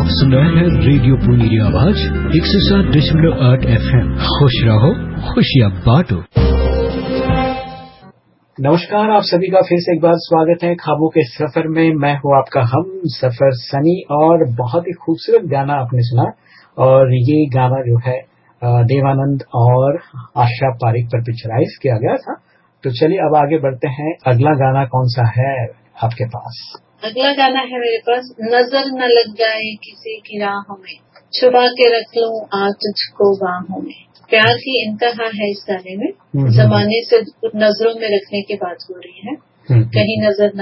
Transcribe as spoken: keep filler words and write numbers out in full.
आप सुन रहे हैं रेडियो पुनीरी आवाज एक सौ सात दशमलव आठ एफ एम। खुश रहो, खुशियाँ बांटो। नमस्कार, आप सभी का फिर से एक बार स्वागत है ख्वाबों के सफर में। मैं हूँ आपका हम सफर सनी, और बहुत ही खूबसूरत गाना आपने सुना, और ये गाना जो है देवानंद और आशा पारिक पर पिक्चराइज किया गया था। तो चलिए अब आगे बढ़ते हैं। अगला गाना कौन सा है आपके पास? अगला गाना है मेरे पास, नजर न लग जाए किसी की राहों में, छुपा के रख लूं आ तुझको बाहों में। प्यार की इंतहा है इस गाने में। जमाने से नजरों में रखने की बात हो रही है, कहीं नजर न